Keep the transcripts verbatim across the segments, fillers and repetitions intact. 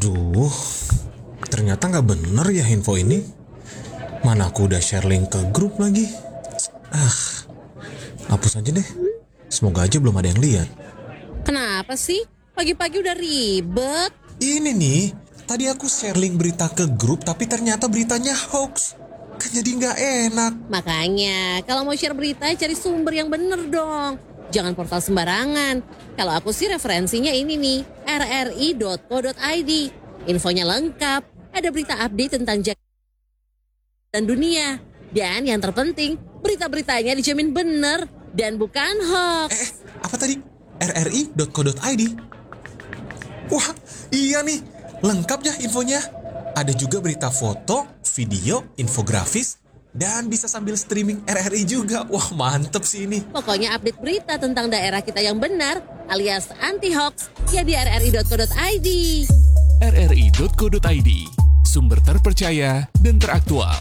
Aduh, ternyata nggak bener ya info ini. Mana aku udah share link ke grup lagi. Ah, hapus aja deh. Semoga aja belum ada yang lihat. Kenapa sih? Pagi-pagi udah ribet. Ini nih, tadi aku share link berita ke grup tapi ternyata beritanya hoax. Kan jadi nggak enak. Makanya, kalau mau share berita, cari sumber yang bener dong. Jangan portal sembarangan. Kalau aku sih referensinya ini nih, r r i dot co dot i d. Infonya lengkap, ada berita update tentang Jakarta dan dunia. Dan yang terpenting, berita-beritanya dijamin bener dan bukan hoax. Eh, eh, apa tadi? r r i dot co dot i d. Wah, iya nih. Lengkap ya infonya. Ada juga berita foto, video, infografis, dan bisa sambil streaming R R I juga. Wah, mantep sih ini. Pokoknya update berita tentang daerah kita yang benar alias anti-hoax ya di r r i dot co dot i d. r r i dot co dot i d, sumber terpercaya dan teraktual.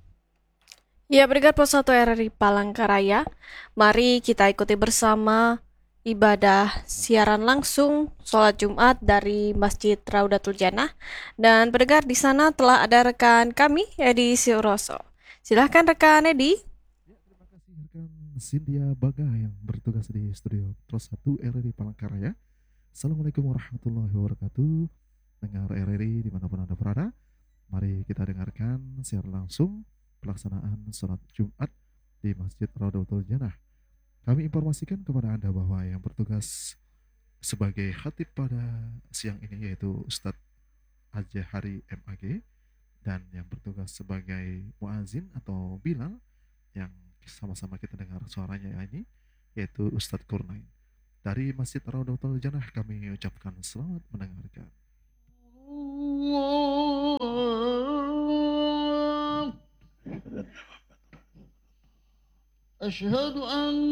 Ya, Brigade Pos satu R R I Palangkaraya, mari kita ikuti bersama ibadah siaran langsung sholat Jumat dari Masjid Raudatul Jannah. Dan pendengar, di sana telah ada rekan kami, Edi Siroso. Silahkan rekan Edi. Ya, terima kasih rekan Cynthia Baga yang bertugas di studio Pos satu R R I Palangkaraya. Assalamualaikum warahmatullahi wabarakatuh. Dengar R R I dimanapun Anda berada, mari kita dengarkan siaran langsung pelaksanaan sholat Jumat di Masjid Raudatul Jannah. Kami informasikan kepada Anda bahwa yang bertugas sebagai khatib pada siang ini yaitu Ustadz Ajahari M A G, dan yang bertugas sebagai muazin atau bilal yang sama-sama kita dengar suaranya ini yaitu Ustadz Kurnain. Dari Masjid Raudatul Jannah kami ucapkan selamat mendengarkan. أشهد أن